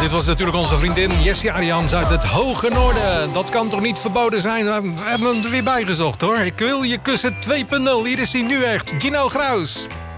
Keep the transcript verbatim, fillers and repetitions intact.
Dit was natuurlijk onze vriendin Jessie Arians uit het Hoge Noorden. Dat kan toch niet verboden zijn? We hebben hem er weer bij gezocht, hoor. Ik wil je kussen twee punt nul. Hier is hij nu echt. Gino Graus.